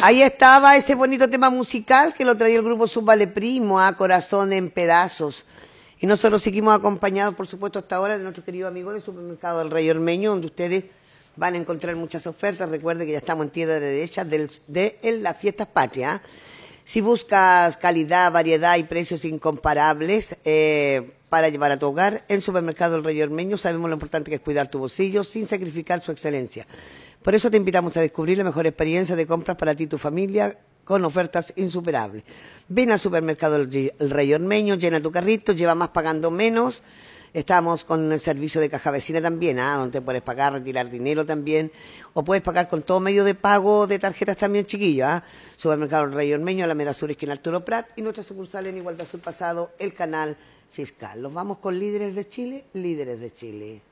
Ahí estaba ese bonito tema musical que lo traía el grupo Subvale Primo, a Corazón en Pedazos. Y nosotros seguimos acompañados, por supuesto, hasta ahora de nuestro querido amigo del supermercado del Rey Ormeño, donde ustedes van a encontrar muchas ofertas. Recuerde que ya estamos en tierra derecha de las fiestas patrias. Si buscas calidad, variedad y precios incomparables para llevar a tu hogar, en Supermercado El Rey Ormeño sabemos lo importante que es cuidar tu bolsillo sin sacrificar su excelencia. Por eso te invitamos a descubrir la mejor experiencia de compras para ti y tu familia con ofertas insuperables. Ven al Supermercado El Rey Ormeño, llena tu carrito, lleva más pagando menos. Estamos con el servicio de caja vecina también, donde puedes pagar, retirar dinero también, o puedes pagar con todo medio de pago de tarjetas también, chiquillos. Supermercado El Rey Ormeño, Alameda Sur, esquina Arturo Prat, y nuestra sucursal en Igualdad Sur Pasado, el Canal Fiscal. Los vamos con Líderes de Chile, Líderes de Chile.